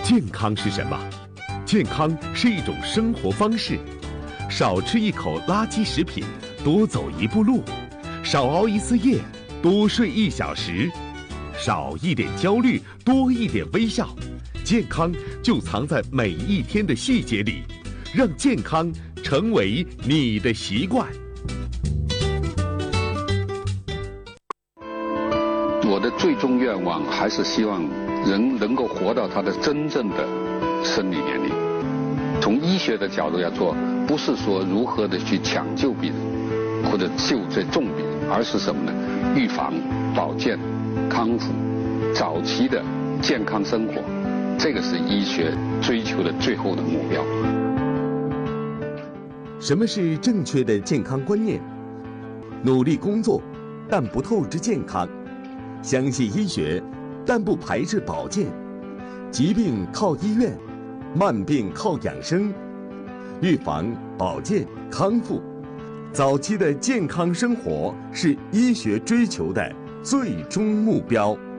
健康是什么？健康是一种生活方式，少吃一口垃圾食品，多走一步路，少熬一次夜，多睡1小时，少一点焦虑，多一点微笑。健康就藏在每一天的细节里，让健康成为你的习惯。 我的最终愿望还是希望人能够活到他的真正的生理年龄。从医学的角度要做，不是说如何的去抢救病人或者救这重病人，而是什么呢？预防、保健、康复、早期的健康生活，这个是医学追求的最后的目标。 什么是正确的健康观念？努力工作，但不透支健康；相信医学，但不排斥保健。疾病靠医院，慢病靠养生。预防、保健、康复，早期的健康生活是医学追求的最终目标。